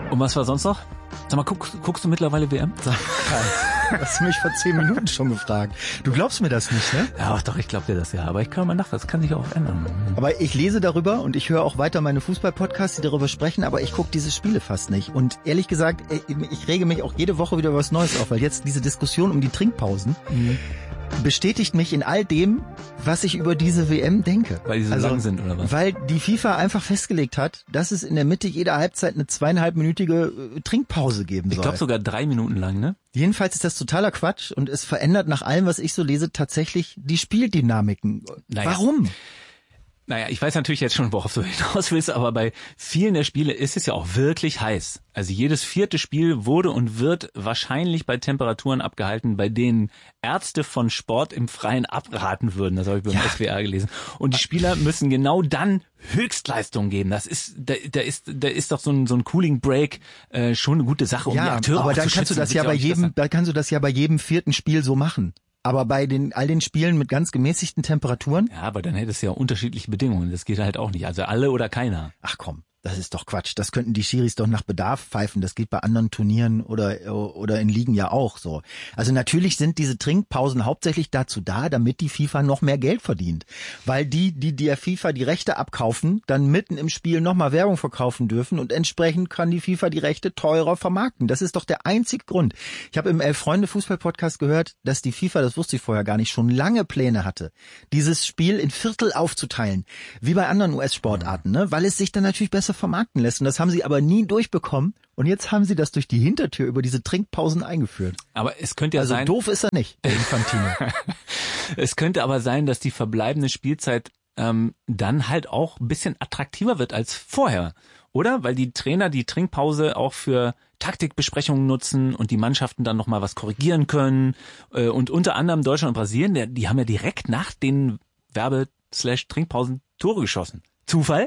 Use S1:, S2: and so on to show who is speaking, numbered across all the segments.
S1: Und was war sonst noch? Sag mal, guckst du mittlerweile WM?
S2: Hast du mich vor 10 Minuten schon gefragt. Du glaubst mir das nicht, ne?
S1: Ja, doch, ich glaube dir das ja. Aber ich kann mal nach, das kann sich auch ändern.
S2: Aber ich lese darüber und ich höre auch weiter meine Fußball-Podcasts, die darüber sprechen, aber ich gucke diese Spiele fast nicht. Und ehrlich gesagt, ich rege mich auch jede Woche wieder was Neues auf, weil jetzt diese Diskussion um die Trinkpausen bestätigt mich in all dem, was ich über diese WM denke.
S1: Weil die so lang sind, oder was?
S2: Weil die FIFA einfach festgelegt hat, dass es in der Mitte jeder Halbzeit eine 2,5-minütige Trinkpause geben soll.
S1: Ich glaube sogar 3 Minuten lang, ne?
S2: Jedenfalls ist das totaler Quatsch und es verändert nach allem, was ich so lese, tatsächlich die Spieldynamiken.
S1: Naja.
S2: Warum?
S1: Naja, ich weiß natürlich jetzt schon, worauf du hinaus willst, aber bei vielen der Spiele ist es ja auch wirklich heiß. Also jedes 4. Spiel wurde und wird wahrscheinlich bei Temperaturen abgehalten, bei denen Ärzte von Sport im Freien abraten würden. Das habe ich beim SWR gelesen. Und die Spieler müssen genau dann Höchstleistung geben. Da ist doch so ein Cooling Break schon eine gute Sache, um die Akteure
S2: aber
S1: auch
S2: dann
S1: zu
S2: kannst du
S1: schützen.
S2: das ja bei jedem 4. Spiel so machen. Aber bei all den Spielen mit ganz gemäßigten Temperaturen?
S1: Ja, aber dann hättest du ja unterschiedliche Bedingungen. Das geht halt auch nicht. Also alle oder keiner.
S2: Ach komm, das ist doch Quatsch. Das könnten die Schiris doch nach Bedarf pfeifen. Das geht bei anderen Turnieren oder in Ligen ja auch so. Also natürlich sind diese Trinkpausen hauptsächlich dazu da, damit die FIFA noch mehr Geld verdient. Weil die der FIFA die Rechte abkaufen, dann mitten im Spiel nochmal Werbung verkaufen dürfen und entsprechend kann die FIFA die Rechte teurer vermarkten. Das ist doch der einzige Grund. Ich habe im Elf-Freunde-Fußball-Podcast gehört, dass die FIFA, das wusste ich vorher gar nicht, schon lange Pläne hatte, dieses Spiel in Viertel aufzuteilen. Wie bei anderen US-Sportarten, ne? Weil es sich dann natürlich besser vermarkten lässt. Und das haben sie aber nie durchbekommen. Und jetzt haben sie das durch die Hintertür über diese Trinkpausen eingeführt.
S1: Aber es könnte ja sein...
S2: Also doof ist er nicht, der Infantino.
S1: Es könnte aber sein, dass die verbleibende Spielzeit dann halt auch ein bisschen attraktiver wird als vorher. Oder? Weil die Trainer die Trinkpause auch für Taktikbesprechungen nutzen und die Mannschaften dann nochmal was korrigieren können. Und unter anderem Deutschland und Brasilien, die haben ja direkt nach den Werbe/Trinkpausen Tore geschossen. Zufall?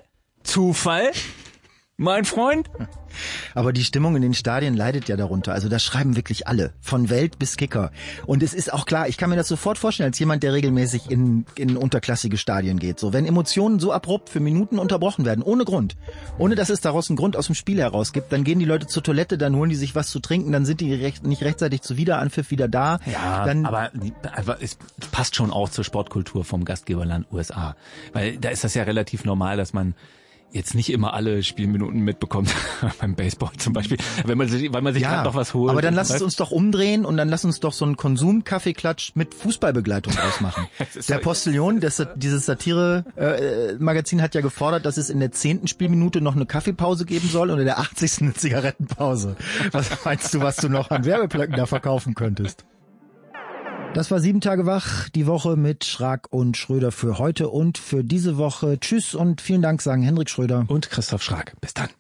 S1: Mein Freund?
S2: Aber die Stimmung in den Stadien leidet ja darunter. Also das schreiben wirklich alle, von Welt bis Kicker. Und es ist auch klar, ich kann mir das sofort vorstellen, als jemand, der regelmäßig in unterklassige Stadien geht. So, wenn Emotionen so abrupt für Minuten unterbrochen werden, ohne Grund, ohne dass es daraus einen Grund aus dem Spiel heraus gibt, dann gehen die Leute zur Toilette, dann holen die sich was zu trinken, dann sind die nicht rechtzeitig zu Wiederanpfiff wieder da.
S1: Ja,
S2: dann,
S1: aber es passt schon auch zur Sportkultur vom Gastgeberland USA. Weil da ist das ja relativ normal, dass man jetzt nicht immer alle Spielminuten mitbekommt, beim Baseball zum Beispiel, weil man sich gerade noch was holt.
S2: Aber dann lass es uns doch umdrehen und dann lass uns doch so einen Konsum-Kaffeeklatsch mit Fußballbegleitung ausmachen. Der Postillon, dieses Satire-Magazin hat ja gefordert, dass es in der 10. Spielminute noch eine Kaffeepause geben soll und in der 80. eine Zigarettenpause. Was meinst du, was du noch an Werbeblöcken da verkaufen könntest? Das war 7 Tage wach, die Woche mit Schrag und Schröder für heute und für diese Woche. Tschüss und vielen Dank, sagen Hendrik Schröder
S1: und Christoph Schrag. Bis dann.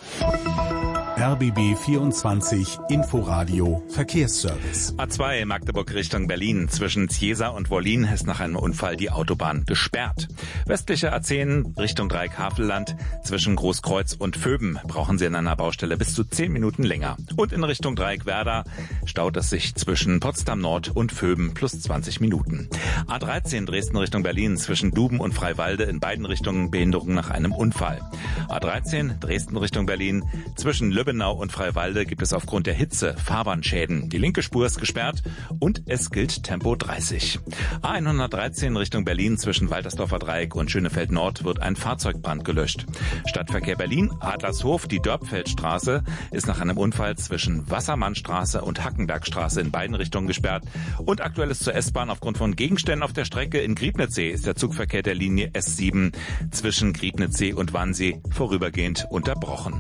S3: RBB 24 Inforadio Verkehrsservice.
S4: A2 Magdeburg Richtung Berlin. Zwischen Ziesa und Wollin ist nach einem Unfall die Autobahn gesperrt. Westliche A10 Richtung Dreieck-Havelland. Zwischen Großkreuz und Vöben brauchen Sie an einer Baustelle bis zu 10 Minuten länger. Und in Richtung Dreieck-Werder staut es sich zwischen Potsdam Nord und Vöben plus 20 Minuten. A13 Dresden Richtung Berlin. Zwischen Duben und Freiwalde in beiden Richtungen Behinderung nach einem Unfall. A13 Dresden Richtung Berlin. Zwischen Lübbenau und Freiwalde gibt es aufgrund der Hitze Fahrbahnschäden. Die linke Spur ist gesperrt und es gilt Tempo 30. A113 Richtung Berlin zwischen Waltersdorfer Dreieck und Schönefeld Nord wird ein Fahrzeugbrand gelöscht. Stadtverkehr Berlin, Adlershof, die Dörpfeldstraße ist nach einem Unfall zwischen Wassermannstraße und Hackenbergstraße in beiden Richtungen gesperrt. Und aktuell ist zur S-Bahn aufgrund von Gegenständen auf der Strecke in Griebnitzsee ist der Zugverkehr der Linie S7 zwischen Griebnitzsee und Wannsee vorübergehend unterbrochen.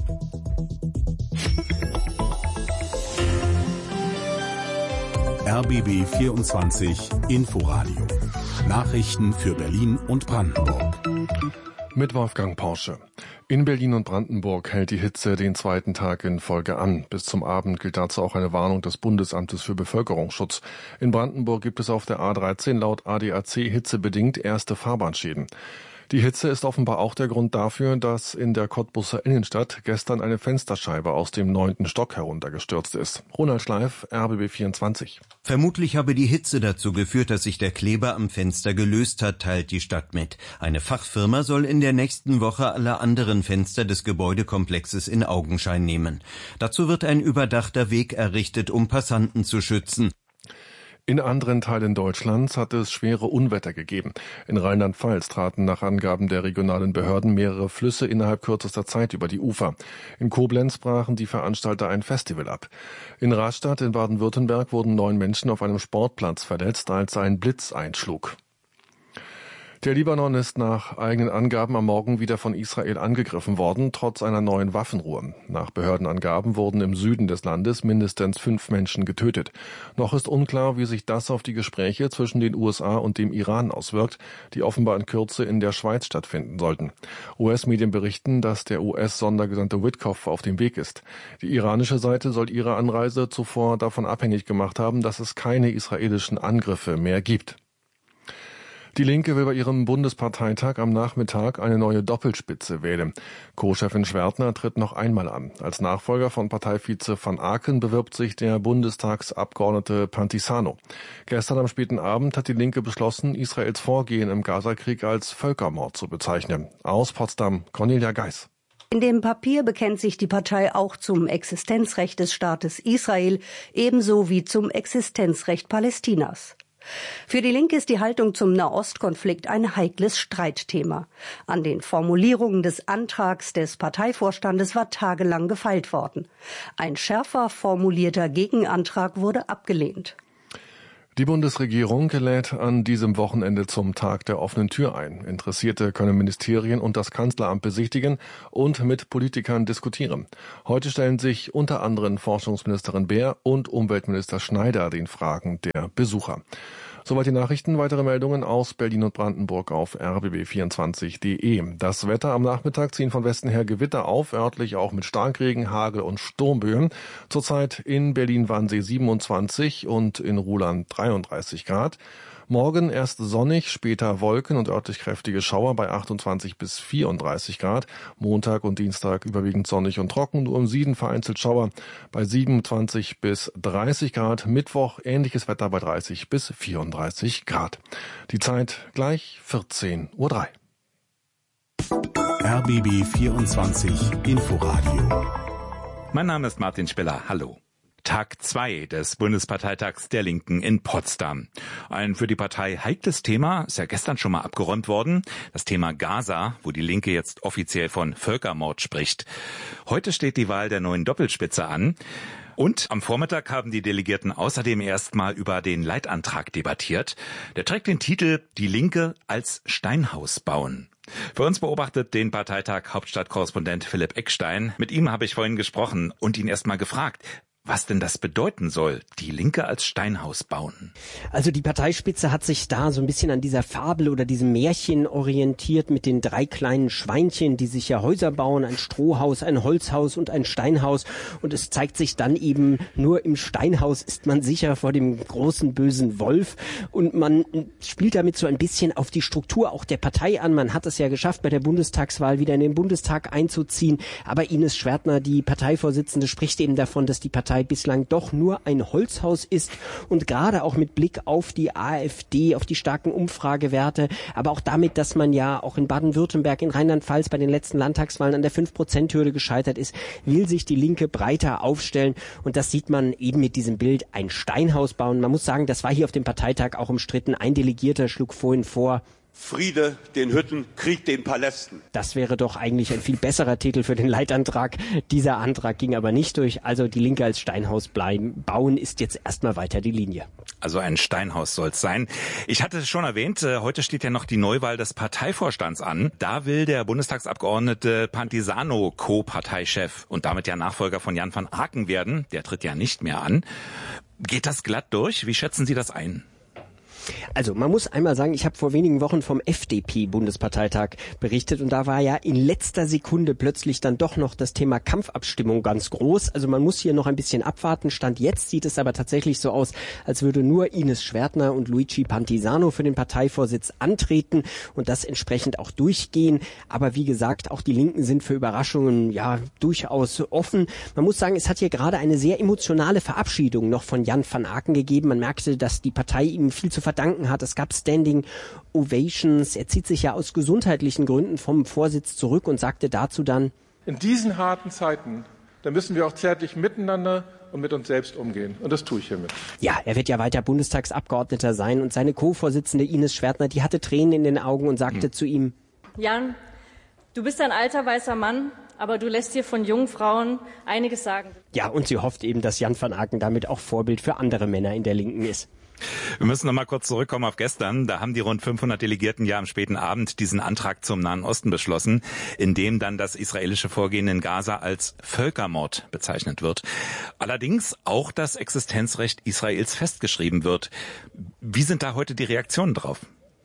S3: RBB 24 Inforadio. Nachrichten für Berlin und Brandenburg.
S5: Mit Wolfgang Porsche. In Berlin und Brandenburg hält die Hitze den 2. Tag in Folge an. Bis zum Abend gilt dazu auch eine Warnung des Bundesamtes für Bevölkerungsschutz. In Brandenburg gibt es auf der A13 laut ADAC hitzebedingt erste Fahrbahnschäden. Die Hitze ist offenbar auch der Grund dafür, dass in der Cottbuser Innenstadt gestern eine Fensterscheibe aus dem 9. Stock heruntergestürzt ist. Ronald Schleif, RBB 24.
S6: Vermutlich habe die Hitze dazu geführt, dass sich der Kleber am Fenster gelöst hat, teilt die Stadt mit. Eine Fachfirma soll in der nächsten Woche alle anderen Fenster des Gebäudekomplexes in Augenschein nehmen. Dazu wird ein überdachter Weg errichtet, um Passanten zu schützen.
S5: In anderen Teilen Deutschlands hat es schwere Unwetter gegeben. In Rheinland-Pfalz traten nach Angaben der regionalen Behörden mehrere Flüsse innerhalb kürzester Zeit über die Ufer. In Koblenz brachen die Veranstalter ein Festival ab. In Rastatt in Baden-Württemberg wurden 9 Menschen auf einem Sportplatz verletzt, als ein Blitz einschlug. Der Libanon ist nach eigenen Angaben am Morgen wieder von Israel angegriffen worden, trotz einer neuen Waffenruhe. Nach Behördenangaben wurden im Süden des Landes mindestens 5 Menschen getötet. Noch ist unklar, wie sich das auf die Gespräche zwischen den USA und dem Iran auswirkt, die offenbar in Kürze in der Schweiz stattfinden sollten. US-Medien berichten, dass der US-Sondergesandte Witkoff auf dem Weg ist. Die iranische Seite soll ihre Anreise zuvor davon abhängig gemacht haben, dass es keine israelischen Angriffe mehr gibt. Die Linke will bei ihrem Bundesparteitag am Nachmittag eine neue Doppelspitze wählen. Co-Chefin Schwertner tritt noch einmal an. Als Nachfolger von Parteivize van Aken bewirbt sich der Bundestagsabgeordnete Pantisano. Gestern am späten Abend hat die Linke beschlossen, Israels Vorgehen im Gazakrieg als Völkermord zu bezeichnen. Aus Potsdam, Cornelia Geis.
S7: In dem Papier bekennt sich die Partei auch zum Existenzrecht des Staates Israel, ebenso wie zum Existenzrecht Palästinas. Für die Linke ist die Haltung zum Nahostkonflikt ein heikles Streitthema. An den Formulierungen des Antrags des Parteivorstandes war tagelang gefeilt worden. Ein schärfer formulierter Gegenantrag wurde abgelehnt.
S5: Die Bundesregierung lädt an diesem Wochenende zum Tag der offenen Tür ein. Interessierte können Ministerien und das Kanzleramt besichtigen und mit Politikern diskutieren. Heute stellen sich unter anderem Forschungsministerin Beer und Umweltminister Schneider den Fragen der Besucher. Soweit die Nachrichten. Weitere Meldungen aus Berlin und Brandenburg auf rbb24.de. Das Wetter: am Nachmittag ziehen von Westen her Gewitter auf, örtlich auch mit Starkregen, Hagel und Sturmböen. Zurzeit in Berlin-Wannsee 27 und in Ruhland 33 Grad. Morgen erst sonnig, später Wolken und örtlich kräftige Schauer bei 28 bis 34 Grad. Montag und Dienstag überwiegend sonnig und trocken, nur im Süden vereinzelt Schauer bei 27 bis 30 Grad. Mittwoch ähnliches Wetter bei 30 bis 34 Grad. Die Zeit gleich 14:03 Uhr.
S3: RBB 24 Inforadio.
S4: Mein Name ist Martin Spiller. Hallo. Tag 2 des Bundesparteitags der Linken in Potsdam. Ein für die Partei heikles Thema, ist ja gestern schon mal abgeräumt worden. Das Thema Gaza, wo die Linke jetzt offiziell von Völkermord spricht. Heute steht die Wahl der neuen Doppelspitze an. Und am Vormittag haben die Delegierten außerdem erstmal über den Leitantrag debattiert. Der trägt den Titel "Die Linke als Steinhaus bauen". Für uns beobachtet den Parteitag Hauptstadtkorrespondent Philipp Eckstein. Mit ihm habe ich vorhin gesprochen und ihn erstmal gefragt, was denn das bedeuten soll, die Linke als Steinhaus bauen.
S8: Also die Parteispitze hat sich da so ein bisschen an dieser Fabel oder diesem Märchen orientiert mit den 3 kleinen Schweinchen, die sich ja Häuser bauen, ein Strohhaus, ein Holzhaus und ein Steinhaus. Und es zeigt sich dann eben, nur im Steinhaus ist man sicher vor dem großen bösen Wolf. Und man spielt damit so ein bisschen auf die Struktur auch der Partei an. Man hat es ja geschafft, bei der Bundestagswahl wieder in den Bundestag einzuziehen. Aber Ines Schwertner, die Parteivorsitzende, spricht eben davon, dass die Partei bislang doch nur ein Holzhaus ist und gerade auch mit Blick auf die AfD, auf die starken Umfragewerte, aber auch damit, dass man ja auch in Baden-Württemberg, in Rheinland-Pfalz bei den letzten Landtagswahlen an der 5%-Hürde gescheitert ist, will sich die Linke breiter aufstellen und das sieht man eben mit diesem Bild, ein Steinhaus bauen. Man muss sagen, das war hier auf dem Parteitag auch umstritten. Ein Delegierter schlug vorhin vor,
S9: Friede den Hütten, Krieg den Palästen.
S8: Das wäre doch eigentlich ein viel besserer Titel für den Leitantrag. Dieser Antrag ging aber nicht durch. Also die Linke als Steinhaus bauen ist jetzt erstmal weiter die Linie.
S4: Also ein Steinhaus soll es sein. Ich hatte es schon erwähnt, heute steht ja noch die Neuwahl des Parteivorstands an. Da will der Bundestagsabgeordnete Pantisano Co-Parteichef und damit ja Nachfolger von Jan van Aken werden. Der tritt ja nicht mehr an. Geht das glatt durch? Wie schätzen Sie das ein?
S8: Also man muss einmal sagen, ich habe vor wenigen Wochen vom FDP-Bundesparteitag berichtet und da war ja in letzter Sekunde plötzlich dann doch noch das Thema Kampfabstimmung ganz groß. Also man muss hier noch ein bisschen abwarten. Stand jetzt sieht es aber tatsächlich so aus, als würde nur Ines Schwertner und Luigi Pantisano für den Parteivorsitz antreten und das entsprechend auch durchgehen. Aber wie gesagt, auch die Linken sind für Überraschungen ja durchaus offen. Man muss sagen, es hat hier gerade eine sehr emotionale Verabschiedung noch von Jan van Aken gegeben. Man merkte, dass die Partei ihm viel zu verdanken hat. Es gab Standing Ovations. Er zieht sich ja aus gesundheitlichen Gründen vom Vorsitz zurück und sagte dazu dann:
S10: In diesen harten Zeiten, da müssen wir auch zärtlich miteinander und mit uns selbst umgehen. Und das tue ich hiermit.
S8: Ja, er wird ja weiter Bundestagsabgeordneter sein und seine Co-Vorsitzende Ines Schwertner, die hatte Tränen in den Augen und sagte zu ihm:
S11: Jan, du bist ein alter weißer Mann, aber du lässt dir von jungen Frauen einiges sagen.
S8: Ja, und sie hofft eben, dass Jan van Aken damit auch Vorbild für andere Männer in der Linken ist.
S4: Wir müssen noch mal kurz zurückkommen auf gestern. Da haben die rund 500 Delegierten ja am späten Abend diesen Antrag zum Nahen Osten beschlossen, in dem dann das israelische Vorgehen in Gaza als Völkermord bezeichnet wird. Allerdings auch das Existenzrecht Israels festgeschrieben wird. Wie sind da heute die Reaktionen drauf?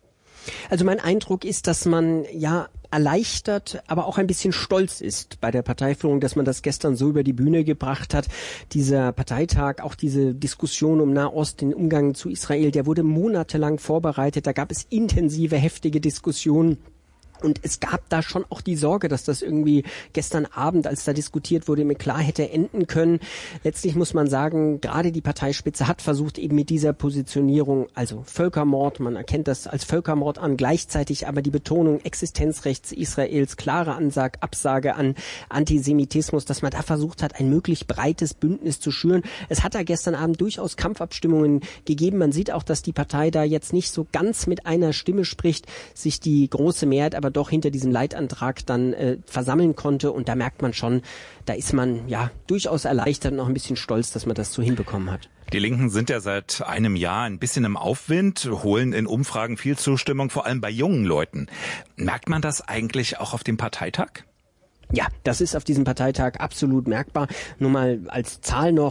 S8: Also mein Eindruck ist, dass man ja erleichtert, aber auch ein bisschen stolz ist bei der Parteiführung, dass man das gestern so über die Bühne gebracht hat. Dieser Parteitag, auch diese Diskussion um Nahost, den Umgang zu Israel, der wurde monatelang vorbereitet. Da gab es intensive, heftige Diskussionen. Und es gab da schon auch die Sorge, dass das irgendwie gestern Abend, als da diskutiert wurde, mit klar hätte enden können. Letztlich muss man sagen, gerade die Parteispitze hat versucht, eben mit dieser Positionierung, also Völkermord, man erkennt das als Völkermord an, gleichzeitig aber die Betonung Existenzrechts Israels, klare Absage an Antisemitismus, dass man da versucht hat, ein möglichst breites Bündnis zu schüren. Es hat da gestern Abend durchaus Kampfabstimmungen gegeben. Man sieht auch, dass die Partei da jetzt nicht so ganz mit einer Stimme spricht, sich die große Mehrheit aber doch hinter diesem Leitantrag dann versammeln konnte. Und da merkt man schon, da ist man ja durchaus erleichtert und auch ein bisschen stolz, dass man das so hinbekommen hat.
S4: Die Linken sind ja seit einem Jahr ein bisschen im Aufwind, holen in Umfragen viel Zustimmung, vor allem bei jungen Leuten. Merkt man das eigentlich auch auf dem Parteitag?
S8: Ja, das ist auf diesem Parteitag absolut merkbar. Nur mal als Zahl noch,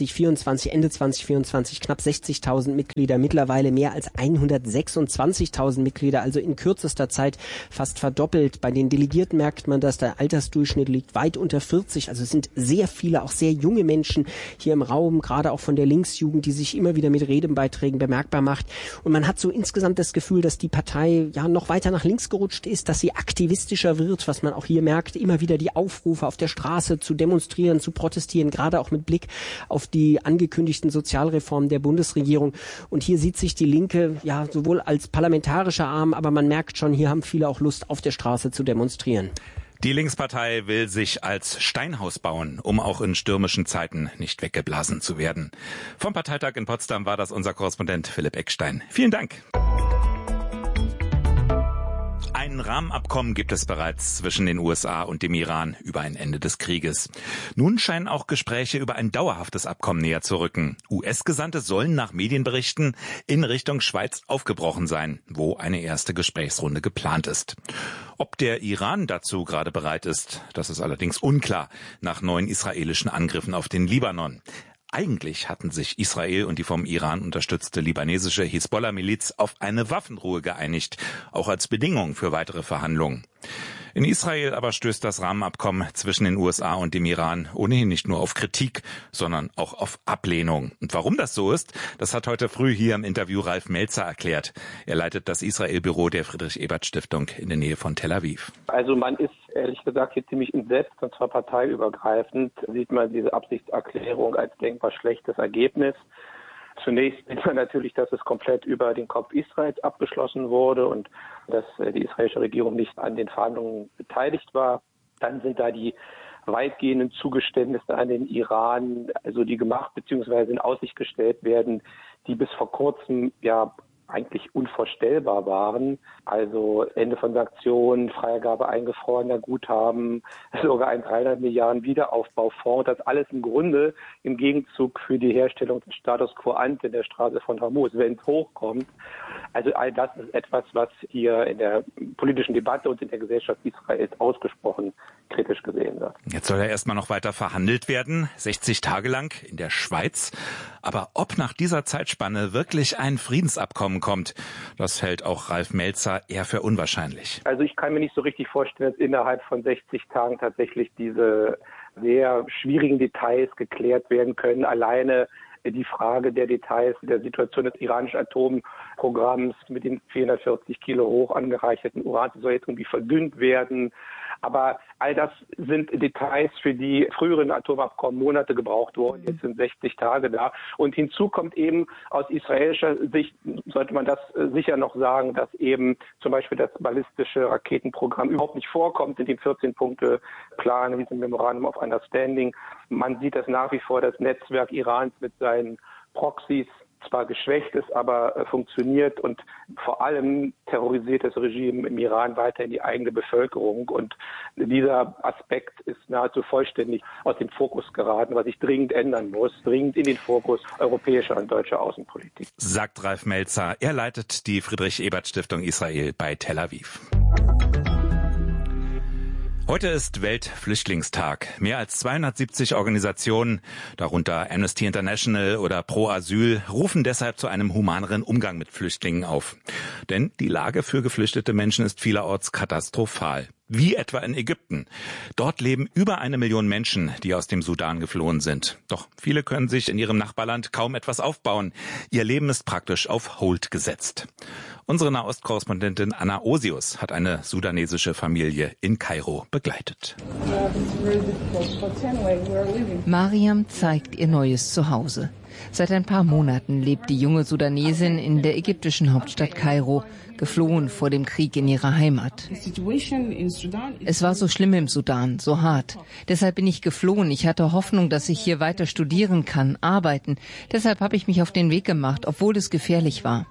S8: Ende 2024 knapp 60.000 Mitglieder, mittlerweile mehr als 126.000 Mitglieder, also in kürzester Zeit fast verdoppelt. Bei den Delegierten merkt man, dass der Altersdurchschnitt liegt weit unter 40. Also es sind sehr viele, auch sehr junge Menschen hier im Raum, gerade auch von der Linksjugend, die sich immer wieder mit Redebeiträgen bemerkbar macht. Und man hat so insgesamt das Gefühl, dass die Partei ja noch weiter nach links gerutscht ist, dass sie aktivistischer wird, was man auch hier merkt, immer wieder die Aufrufe auf der Straße zu demonstrieren, zu protestieren, gerade auch mit Blick auf die angekündigten Sozialreformen der Bundesregierung. Und hier sieht sich die Linke ja sowohl als parlamentarischer Arm, aber man merkt schon, hier haben viele auch Lust, auf der Straße zu demonstrieren.
S4: Die Linkspartei will sich als Steinhaus bauen, um auch in stürmischen Zeiten nicht weggeblasen zu werden. Vom Parteitag in Potsdam war das unser Korrespondent Philipp Eckstein. Vielen Dank. Ein Rahmenabkommen gibt es bereits zwischen den USA und dem Iran über ein Ende des Krieges. Nun scheinen auch Gespräche über ein dauerhaftes Abkommen näher zu rücken. US-Gesandte sollen nach Medienberichten in Richtung Schweiz aufgebrochen sein, wo eine erste Gesprächsrunde geplant ist. Ob der Iran dazu gerade bereit ist, das ist allerdings unklar nach neuen israelischen Angriffen auf den Libanon. Eigentlich hatten sich Israel und die vom Iran unterstützte libanesische Hisbollah-Miliz auf eine Waffenruhe geeinigt, auch als Bedingung für weitere Verhandlungen. In Israel aber stößt das Rahmenabkommen zwischen den USA und dem Iran ohnehin nicht nur auf Kritik, sondern auch auf Ablehnung. Und warum das so ist, das hat heute früh hier im Interview Ralf Melzer erklärt. Er leitet das Israel-Büro der Friedrich-Ebert-Stiftung in der Nähe von Tel Aviv.
S12: Also man ist ehrlich gesagt hier ziemlich entsetzt, und zwar parteiübergreifend. Sieht man diese Absichtserklärung als denkbar schlechtes Ergebnis. Zunächst sieht man natürlich, dass es komplett über den Kopf Israels abgeschlossen wurde und dass die israelische Regierung nicht an den Verhandlungen beteiligt war. Dann sind da die weitgehenden Zugeständnisse an den Iran, also die gemacht bzw. in Aussicht gestellt werden, die bis vor kurzem ja eigentlich unvorstellbar waren. Also Ende von Sanktionen, Freigabe eingefrorener Guthaben, sogar ein 300 Milliarden Wiederaufbaufonds. Das alles im Grunde im Gegenzug für die Herstellung des Status quo ante in der Straße von Hormuz, wenn es hochkommt. Also all das ist etwas, was hier in der politischen Debatte und in der Gesellschaft Israels ausgesprochen kritisch gesehen wird.
S4: Jetzt soll ja erstmal noch weiter verhandelt werden, 60 Tage lang in der Schweiz. Aber ob nach dieser Zeitspanne wirklich ein Friedensabkommen zusammenkommt. Das hält auch Ralf Melzer eher für unwahrscheinlich.
S12: Also ich kann mir nicht so richtig vorstellen, dass innerhalb von 60 Tagen tatsächlich diese sehr schwierigen Details geklärt werden können. Alleine die Frage der Details der Situation des iranischen Atomprogramms mit den 440 Kilo hoch angereicherten Uran soll jetzt irgendwie verdünnt werden. Aber all das sind Details, für die früheren Atomabkommen Monate gebraucht wurden. Jetzt sind 60 Tage da. Und hinzu kommt eben aus israelischer Sicht, sollte man das sicher noch sagen, dass eben zum Beispiel das ballistische Raketenprogramm überhaupt nicht vorkommt in dem 14-Punkte-Plan, in diesem Memorandum of Understanding. Man sieht, dass nach wie vor das Netzwerk Irans mit seinen Proxys zwar geschwächt ist, aber funktioniert, und vor allem terrorisiert das Regime im Iran weiterhin die eigene Bevölkerung, und dieser Aspekt ist nahezu vollständig aus dem Fokus geraten, was sich dringend ändern muss, dringend in den Fokus europäischer und deutscher Außenpolitik.
S4: Sagt Ralf Melzer. Er leitet die Friedrich-Ebert-Stiftung Israel bei Tel Aviv. Heute ist Weltflüchtlingstag. Mehr als 270 Organisationen, darunter Amnesty International oder Pro Asyl, rufen deshalb zu einem humaneren Umgang mit Flüchtlingen auf. Denn die Lage für geflüchtete Menschen ist vielerorts katastrophal. Wie etwa in Ägypten. Dort leben über 1 Million Menschen, die aus dem Sudan geflohen sind. Doch viele können sich in ihrem Nachbarland kaum etwas aufbauen. Ihr Leben ist praktisch auf Hold gesetzt. Unsere Nahostkorrespondentin Anna Osius hat eine sudanesische Familie in Kairo begleitet.
S13: Mariam zeigt ihr neues Zuhause. Seit ein paar Monaten lebt die junge Sudanesin in der ägyptischen Hauptstadt Kairo, geflohen vor dem Krieg in ihrer Heimat. Es war so schlimm im Sudan, so hart. Deshalb bin ich geflohen. Ich hatte Hoffnung, dass ich hier weiter studieren kann, arbeiten. Deshalb habe ich mich auf den Weg gemacht, obwohl es gefährlich war.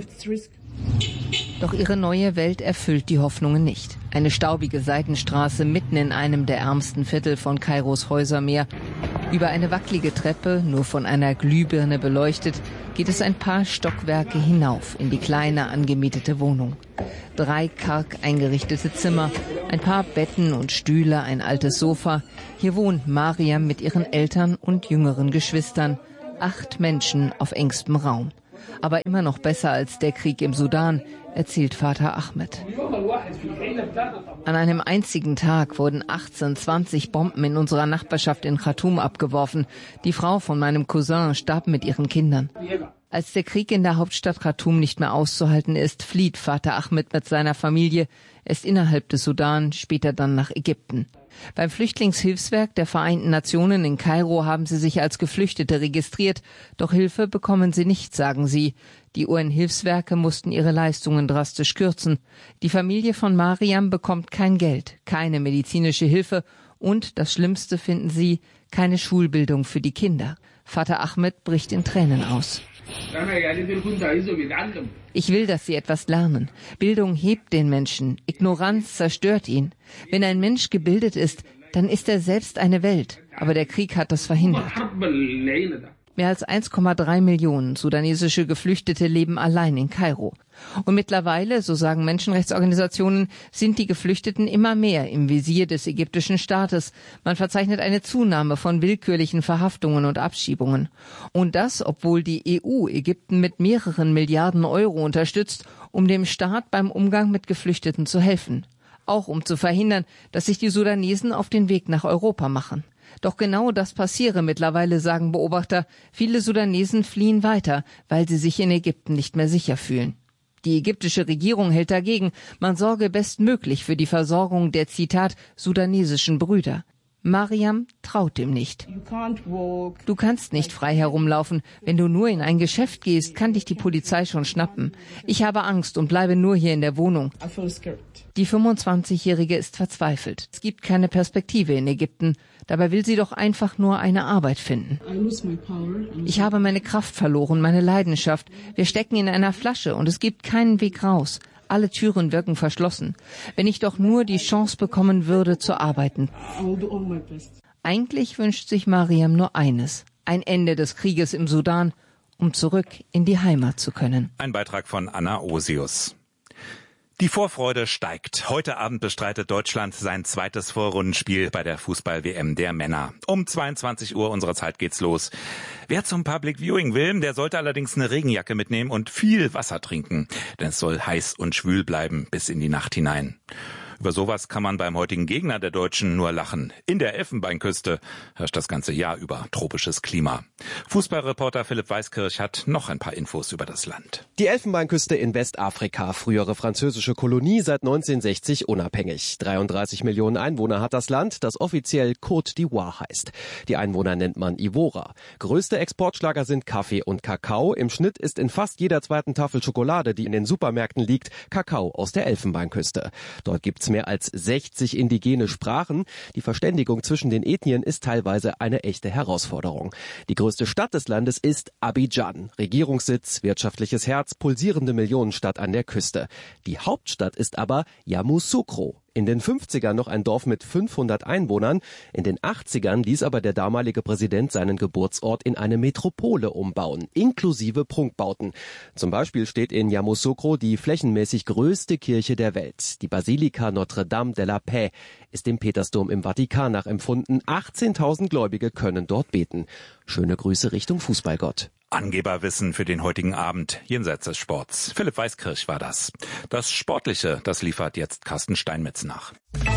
S13: Doch ihre neue Welt erfüllt die Hoffnungen nicht. Eine staubige Seitenstraße mitten in einem der ärmsten Viertel von Kairos Häusermeer. Über eine wackelige Treppe, nur von einer Glühbirne beleuchtet, geht es ein paar Stockwerke hinauf in die kleine angemietete Wohnung. 3 karg eingerichtete Zimmer, ein paar Betten und Stühle, ein altes Sofa. Hier wohnt Mariam mit ihren Eltern und jüngeren Geschwistern. 8 Menschen auf engstem Raum. Aber immer noch besser als der Krieg im Sudan, erzählt Vater Ahmed. An einem einzigen Tag wurden 20 Bomben in unserer Nachbarschaft in Khartoum abgeworfen. Die Frau von meinem Cousin starb mit ihren Kindern. Als der Krieg in der Hauptstadt Khartoum nicht mehr auszuhalten ist, flieht Vater Ahmed mit seiner Familie, erst innerhalb des Sudan, später dann nach Ägypten. Beim Flüchtlingshilfswerk der Vereinten Nationen in Kairo haben sie sich als Geflüchtete registriert, doch Hilfe bekommen sie nicht, sagen sie. Die UN-Hilfswerke mussten ihre Leistungen drastisch kürzen. Die Familie von Mariam bekommt kein Geld, keine medizinische Hilfe und, das Schlimmste finden sie, keine Schulbildung für die Kinder. Vater Ahmed bricht in Tränen aus. Ich will, dass sie etwas lernen. Bildung hebt den Menschen, Ignoranz zerstört ihn. Wenn ein Mensch gebildet ist, dann ist er selbst eine Welt. Aber der Krieg hat das verhindert. Mehr als 1,3 Millionen sudanesische Geflüchtete leben allein in Kairo. Und mittlerweile, so sagen Menschenrechtsorganisationen, sind die Geflüchteten immer mehr im Visier des ägyptischen Staates. Man verzeichnet eine Zunahme von willkürlichen Verhaftungen und Abschiebungen. Und das, obwohl die EU Ägypten mit mehreren Milliarden Euro unterstützt, um dem Staat beim Umgang mit Geflüchteten zu helfen. Auch um zu verhindern, dass sich die Sudanesen auf den Weg nach Europa machen. Doch genau das passiere mittlerweile, sagen Beobachter. Viele Sudanesen fliehen weiter, weil sie sich in Ägypten nicht mehr sicher fühlen. Die ägyptische Regierung hält dagegen, man sorge bestmöglich für die Versorgung der, Zitat, sudanesischen Brüder. Mariam traut ihm nicht. Du kannst nicht frei herumlaufen. Wenn du nur in ein Geschäft gehst, kann dich die Polizei schon schnappen. Ich habe Angst und bleibe nur hier in der Wohnung. Die 25-Jährige ist verzweifelt. Es gibt keine Perspektive in Ägypten. Dabei will sie doch einfach nur eine Arbeit finden. Ich habe meine Kraft verloren, meine Leidenschaft. Wir stecken in einer Flasche und es gibt keinen Weg raus. Alle Türen wirken verschlossen. Wenn ich doch nur die Chance bekommen würde, zu arbeiten. Eigentlich wünscht sich Mariam nur eines: ein Ende des Krieges im Sudan, um zurück in die Heimat zu können.
S4: Ein Beitrag von Anna Osius. Die Vorfreude steigt. Heute Abend bestreitet Deutschland sein zweites Vorrundenspiel bei der Fußball-WM der Männer. Um 22 Uhr unserer Zeit geht's los. Wer zum Public Viewing will, der sollte allerdings eine Regenjacke mitnehmen und viel Wasser trinken. Denn es soll heiß und schwül bleiben bis in die Nacht hinein. Über sowas kann man beim heutigen Gegner der Deutschen nur lachen. In der Elfenbeinküste herrscht das ganze Jahr über tropisches Klima. Fußballreporter Philipp Weiskirch hat noch ein paar Infos über das Land.
S14: Die Elfenbeinküste in Westafrika, frühere französische Kolonie, seit 1960 unabhängig. 33 Millionen Einwohner hat das Land, das offiziell Côte d'Ivoire heißt. Die Einwohner nennt man Ivora. Größte Exportschlager sind Kaffee und Kakao. Im Schnitt ist in fast jeder zweiten Tafel Schokolade, die in den Supermärkten liegt, Kakao aus der Elfenbeinküste. Dort gibt's mehr als 60 indigene Sprachen. Die Verständigung zwischen den Ethnien ist teilweise eine echte Herausforderung. Die größte Stadt des Landes ist Abidjan. Regierungssitz, wirtschaftliches Herz, pulsierende Millionenstadt an der Küste. Die Hauptstadt ist aber Yamoussoukro. In den 50ern noch ein Dorf mit 500 Einwohnern. In den 80ern ließ aber der damalige Präsident seinen Geburtsort in eine Metropole umbauen, inklusive Prunkbauten. Zum Beispiel steht in Yamoussoukro die flächenmäßig größte Kirche der Welt. Die Basilika Notre-Dame de la Paix ist dem Petersdom im Vatikan nachempfunden. 18.000 Gläubige können dort beten. Schöne Grüße Richtung Fußballgott.
S4: Angeberwissen für den heutigen Abend jenseits des Sports. Philipp Weiskirch war das. Das Sportliche, das liefert jetzt Carsten Steinmetz nach.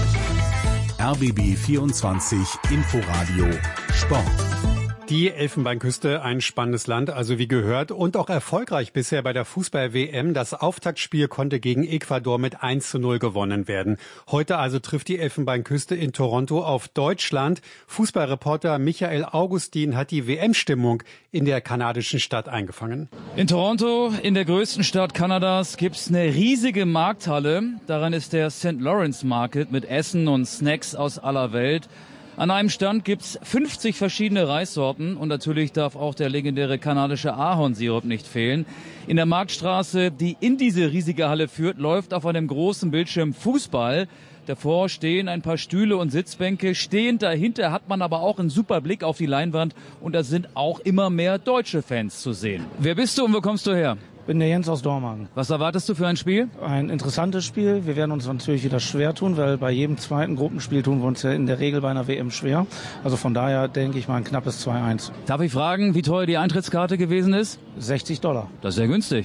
S3: RBB 24 Inforadio Sport.
S15: Die Elfenbeinküste, ein spannendes Land, also wie gehört, und auch erfolgreich bisher bei der Fußball-WM. Das Auftaktspiel konnte gegen Ecuador mit 1:0 gewonnen werden. Heute also trifft die Elfenbeinküste in Toronto auf Deutschland. Fußballreporter Michael Augustin hat die WM-Stimmung in der kanadischen Stadt eingefangen.
S16: In Toronto, in der größten Stadt Kanadas, gibt's eine riesige Markthalle. Daran ist der St. Lawrence Market mit Essen und Snacks aus aller Welt. An einem Stand gibt's 50 verschiedene Reissorten und natürlich darf auch der legendäre kanadische Ahornsirup nicht fehlen. In der Marktstraße, die in diese riesige Halle führt, läuft auf einem großen Bildschirm Fußball. Davor stehen ein paar Stühle und Sitzbänke. Stehend dahinter hat man aber auch einen super Blick auf die Leinwand und da sind auch immer mehr deutsche Fans zu sehen. Wer bist du und wo kommst du her?
S17: Ich bin der Jens aus Dormagen.
S16: Was erwartest du für ein Spiel?
S17: Ein interessantes Spiel. Wir werden uns natürlich wieder schwer tun, weil bei jedem zweiten Gruppenspiel tun wir uns ja in der Regel bei einer WM schwer. Also von daher denke ich mal ein knappes 2:1.
S16: Darf ich fragen, wie teuer die Eintrittskarte gewesen ist?
S17: $60.
S16: Das ist sehr günstig.